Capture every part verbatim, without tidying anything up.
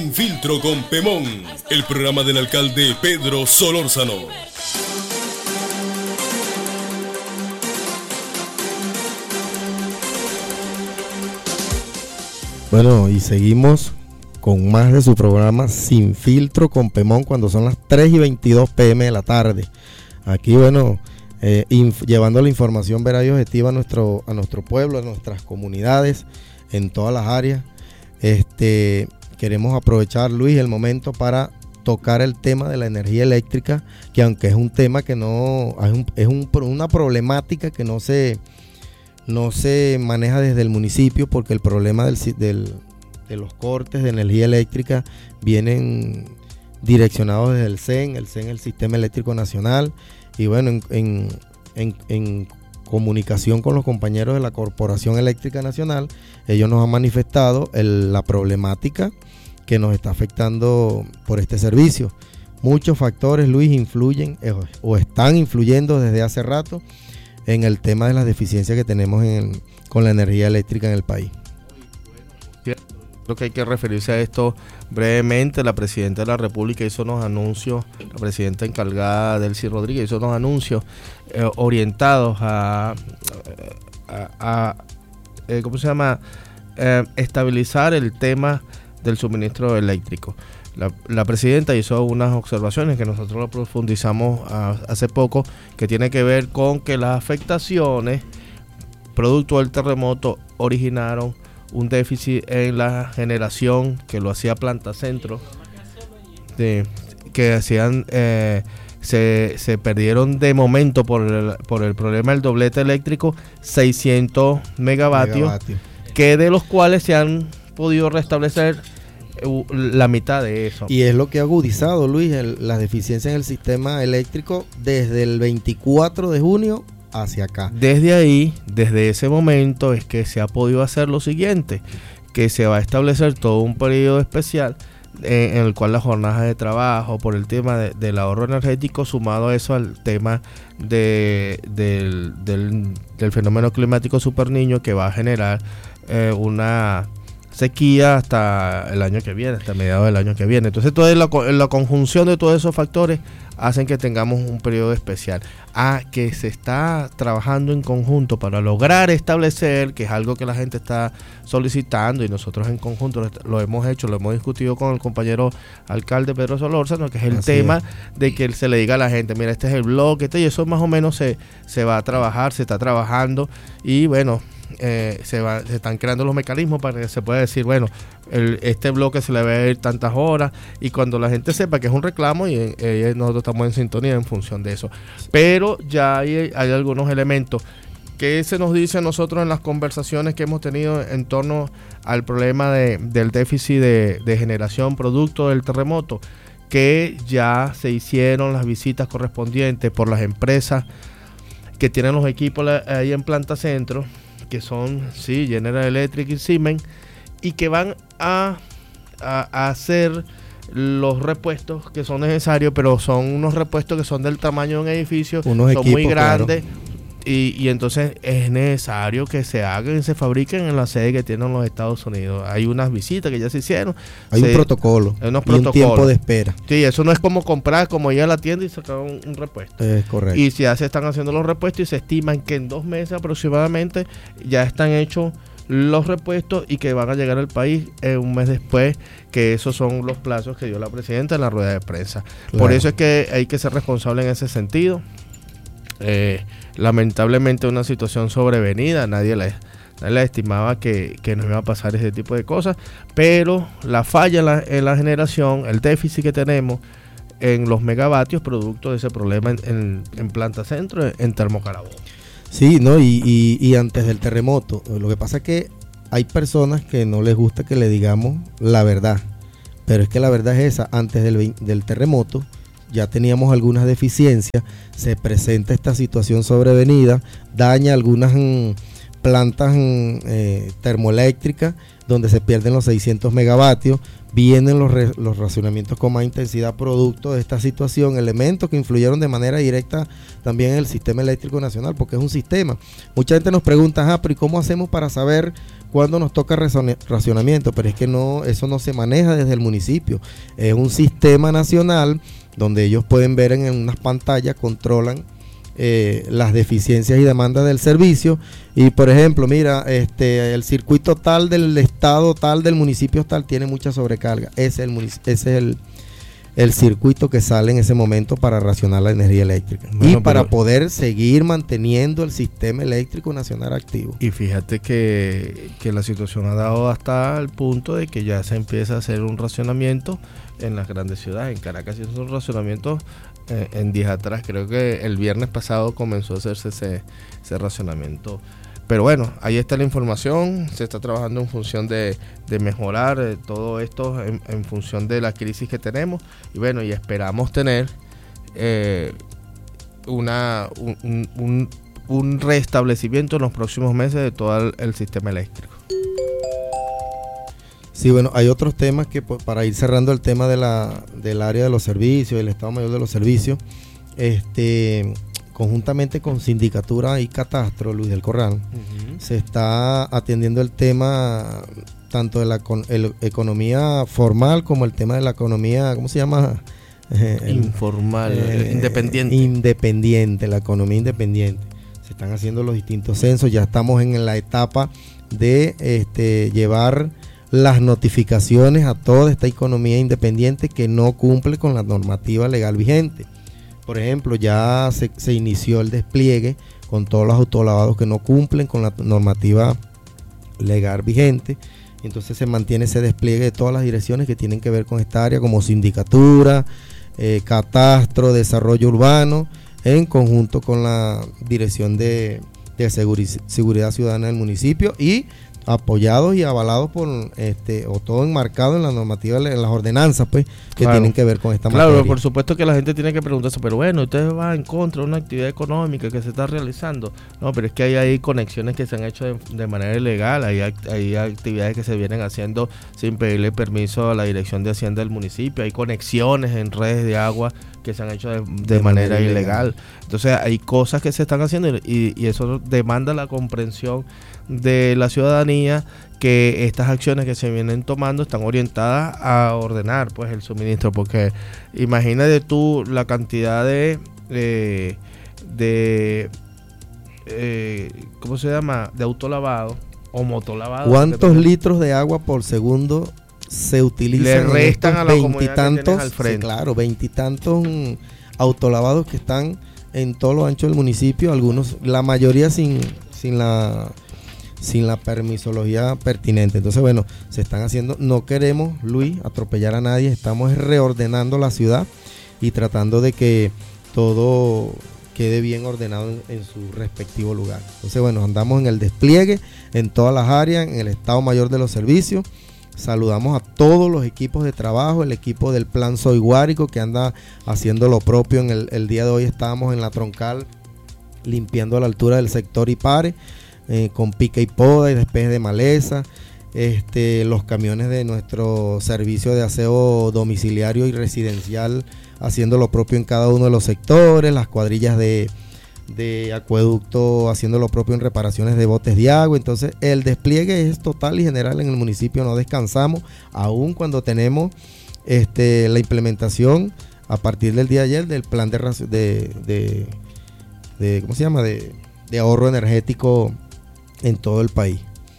Sin Filtro con Pemón, el programa del alcalde Pedro Solórzano. Bueno, y seguimos con más de su programa Sin Filtro con Pemón cuando son las tres y veintidós pm de la tarde. Aquí, bueno, eh, inf- llevando la información veraz y objetiva a nuestro, a nuestro pueblo, a nuestras comunidades, en todas las áreas. Este... Queremos aprovechar, Luis, el momento para tocar el tema de la energía eléctrica, que aunque es un tema que no, es, un, es un, una problemática que no se, no se maneja desde el municipio, porque el problema del, del, de los cortes de energía eléctrica vienen direccionados desde el C E N, el C E N, el Sistema Eléctrico Nacional, y bueno, en, en, en, en comunicación con los compañeros de la Corporación Eléctrica Nacional, ellos nos han manifestado el, la problemática que nos está afectando por este servicio. Muchos factores, Luis, influyen eh, o están influyendo desde hace rato en el tema de las deficiencias que tenemos en el, con la energía eléctrica en el país. Creo que hay que referirse a esto brevemente. La Presidenta de la República hizo unos anuncios, la Presidenta encargada, Delcy Rodríguez, hizo unos anuncios eh, orientados a, a, a eh, ¿cómo se llama? Eh, estabilizar el tema del suministro eléctrico. La, la Presidenta hizo unas observaciones que nosotros lo profundizamos a, hace poco, que tiene que ver con que las afectaciones producto del terremoto originaron un déficit en la generación que lo hacía Planta Centro, de, que hacían eh, se, se perdieron de momento por el, por el problema del doblete eléctrico seiscientos megavatios, megavatios, que de los cuales se han podido restablecer la mitad de eso. Y es lo que ha agudizado, Luis, el, las deficiencias en el sistema eléctrico desde el veinticuatro de junio hacia acá. Desde ahí, desde ese momento es que se ha podido hacer lo siguiente, que se va a establecer todo un periodo especial eh, en el cual las jornadas de trabajo por el tema de, del ahorro energético, sumado a eso al tema de, del, del, del fenómeno climático super niño, que va a generar eh, una sequía hasta el año que viene, hasta mediados del año que viene. Entonces toda la, la conjunción de todos esos factores hacen que tengamos un periodo especial. A que se está trabajando en conjunto para lograr establecer, que es algo que la gente está solicitando y nosotros en conjunto lo hemos hecho, lo hemos discutido con el compañero alcalde Pedro Solórzano, que es el Así tema es. de que se le diga a la gente, mira, este es el bloque, este, y eso más o menos se, se va a trabajar, se está trabajando y bueno, Eh, se, va, se están creando los mecanismos para que se pueda decir, bueno, el, este bloque se le va a ir tantas horas, y cuando la gente sepa que es un reclamo, y eh, nosotros estamos en sintonía en función de eso. Pero ya hay, hay algunos elementos que se nos dice a nosotros en las conversaciones que hemos tenido en torno al problema de, del déficit de, de generación producto del terremoto, que ya se hicieron las visitas correspondientes por las empresas que tienen los equipos ahí en Planta Centro, que son, sí, General Electric y Siemens, y que van a, a, a hacer los repuestos que son necesarios, pero son unos repuestos que son del tamaño de un edificio, unos son equipos, muy grandes, claro. y, y entonces es necesario que se hagan y se fabriquen en la sede que tienen los Estados Unidos. Hay unas visitas que ya se hicieron. Hay se, un protocolo hay unos y un tiempo de espera. Sí, eso no es como comprar, como ir a la tienda y sacar un, un repuesto. Es correcto. Y ya se están haciendo los repuestos y se estiman que en dos meses aproximadamente ya están hechos los repuestos y que van a llegar al país eh, un mes después, que esos son los plazos que dio la Presidenta en la rueda de prensa. Claro. Por eso es que hay que ser responsable en ese sentido. Eh, lamentablemente una situación sobrevenida, nadie la, nadie la estimaba que, que nos iba a pasar ese tipo de cosas, pero la falla en la, en la generación, el déficit que tenemos en los megavatios producto de ese problema en, en, en Planta Centro, en Termocarabobo. Sí, no, y, y, y antes del terremoto, lo que pasa es que hay personas que no les gusta que le digamos la verdad, pero es que la verdad es esa. Antes del, del terremoto ya teníamos algunas deficiencias, se presenta esta situación sobrevenida, daña algunas mm, plantas mm, eh, termoeléctricas, donde se pierden los seiscientos megavatios, vienen los, re, los racionamientos con más intensidad producto de esta situación, elementos que influyeron de manera directa también en el sistema eléctrico nacional, porque es un sistema. Mucha gente nos pregunta, ah, pero ¿y cómo hacemos para saber cuándo nos toca racionamiento? Pero es que no, eso no se maneja desde el municipio, es un sistema nacional donde ellos pueden ver en, en unas pantallas, controlan Eh, las deficiencias y demandas del servicio, y por ejemplo, mira, este el circuito tal del estado tal, del municipio tal, tiene mucha sobrecarga. Ese es el, ese es el, el circuito que sale en ese momento para racionar la energía eléctrica, bueno, y para poder seguir manteniendo el sistema eléctrico nacional activo. Y fíjate que, que la situación ha dado hasta el punto de que ya se empieza a hacer un racionamiento en las grandes ciudades. En Caracas sí son racionamientos eh, en días atrás, creo que el viernes pasado comenzó a hacerse ese, ese racionamiento. Pero bueno, ahí está la información, se está trabajando en función de, de mejorar eh, todo esto en, en función de la crisis que tenemos, y bueno, y esperamos tener eh, una un, un, un restablecimiento en los próximos meses de todo el, el sistema eléctrico. Sí, bueno, hay otros temas que pues, para ir cerrando el tema de la, del área de los servicios, el Estado Mayor de los Servicios, este... conjuntamente con Sindicatura y Catastro, Luis del Corral, uh-huh. se está atendiendo el tema tanto de la con, el, economía formal como el tema de la economía, ¿cómo se llama? El, Informal, eh, independiente. Independiente, la economía independiente. Se están haciendo los distintos censos, ya estamos en la etapa de este, llevar las notificaciones a toda esta economía independiente que no cumple con la normativa legal vigente. Por ejemplo, ya se, se inició el despliegue con todos los autolavados que no cumplen con la normativa legal vigente. Entonces se mantiene ese despliegue de todas las direcciones que tienen que ver con esta área, como Sindicatura, eh, Catastro, Desarrollo Urbano, en conjunto con la Dirección de, de Seguri- Seguridad Ciudadana del municipio, y apoyados y avalados por este o todo enmarcado en la normativa, en las ordenanzas pues que claro. tienen que ver con esta claro, materia. Por supuesto que la gente tiene que preguntarse, pero bueno, usted va en contra de una actividad económica que se está realizando. No, pero es que hay, hay conexiones que se han hecho de, de manera ilegal, hay, hay actividades que se vienen haciendo sin pedirle permiso a la Dirección de Hacienda del municipio, hay conexiones en redes de agua que se han hecho de, de, de manera, manera ilegal. ilegal. Entonces hay cosas que se están haciendo y, y eso demanda la comprensión de la ciudadanía, que estas acciones que se vienen tomando están orientadas a ordenar pues el suministro, porque imagínate tú la cantidad de eh, de eh, ¿cómo se llama? De autolavado o motolavado. ¿Cuántos litros de agua por segundo se utilizan? Le restan a la veintitantos, al frente. Sí, claro, veintitantos autolavados que están en todo lo ancho del municipio, algunos, la mayoría sin, sin la sin la permisología pertinente. Entonces, bueno, se están haciendo, no queremos, Luis, atropellar a nadie, estamos reordenando la ciudad y tratando de que todo quede bien ordenado en, en su respectivo lugar. Entonces, bueno, andamos en el despliegue en todas las áreas, en el Estado Mayor de los Servicios. Saludamos a todos los equipos de trabajo, el equipo del Plan Soy Guárico que anda haciendo lo propio. En el, el día de hoy estábamos en la troncal limpiando a la altura del sector Ipare, eh, con pica y poda y despeje de maleza. Este, los camiones de nuestro servicio de aseo domiciliario y residencial haciendo lo propio en cada uno de los sectores, las cuadrillas de, de acueducto haciendo lo propio en reparaciones de botes de agua. Entonces el despliegue es total y general en el municipio, no descansamos, aun cuando tenemos este, la implementación a partir del día de ayer del plan de, de, de, de ¿cómo se llama? De, de ahorro energético en todo el país.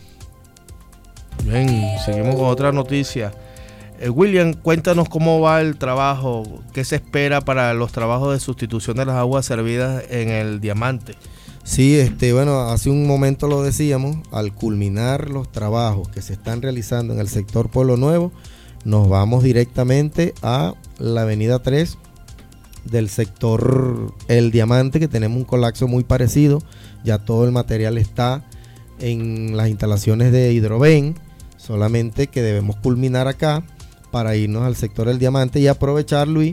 Bien, seguimos con otra noticia. Eh, William, cuéntanos cómo va el trabajo, qué se espera para los trabajos de sustitución de las aguas servidas en el Diamante. Sí, este, bueno, hace un momento lo decíamos, al culminar los trabajos que se están realizando en el sector Pueblo Nuevo, nos vamos directamente a la avenida tres del sector El Diamante, que tenemos un colapso muy parecido, ya todo el material está en las instalaciones de Hidroven, solamente que debemos culminar acá para irnos al sector El Diamante y aprovechar, Luis,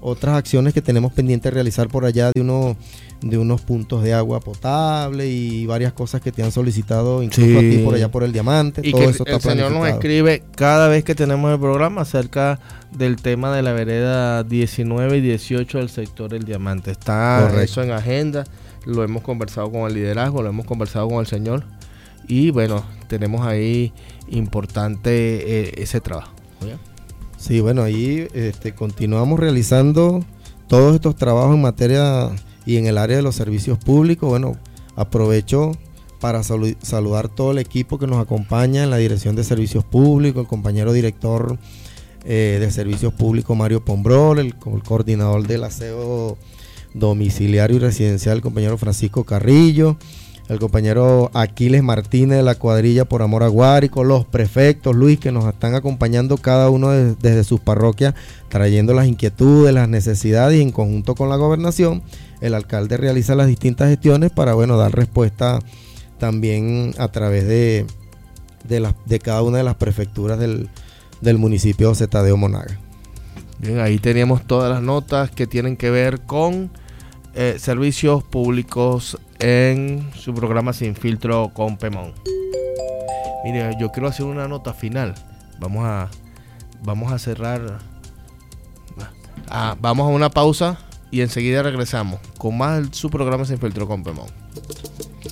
otras acciones que tenemos pendiente de realizar por allá de unos de unos puntos de agua potable y varias cosas que te han solicitado incluso Sí. a ti por allá por el Diamante. Y todo que eso el está señor nos planificado. escribe cada vez que tenemos el programa acerca del tema de la vereda diecinueve y dieciocho del sector El Diamante. Está Correcto. eso en agenda, lo hemos conversado con el liderazgo, lo hemos conversado con el señor y bueno, tenemos ahí importante eh, ese trabajo. ¿Oye? Sí, bueno, ahí este, continuamos realizando todos estos trabajos en materia y en el área de los servicios públicos. Bueno, aprovecho para salu- saludar todo el equipo que nos acompaña en la Dirección de Servicios Públicos, el compañero director eh, de Servicios Públicos Mario Pombrol, el, el coordinador del aseo domiciliario y residencial, el compañero Francisco Carrillo, el compañero Aquiles Martínez de la cuadrilla Por Amor a Guárico, los prefectos, Luis, que nos están acompañando cada uno de, desde sus parroquias, trayendo las inquietudes, las necesidades, y en conjunto con la gobernación, el alcalde realiza las distintas gestiones para, bueno, dar respuesta también a través de, de, la, de cada una de las prefecturas del, del municipio José Tadeo Monaga. Bien, ahí teníamos todas las notas que tienen que ver con eh, servicios públicos en su programa Sin Filtro con Pemón. Mire, yo quiero hacer una nota final. Vamos a vamos a cerrar. Ah, vamos a una pausa y enseguida regresamos con más de su programa Sin Filtro con Pemón.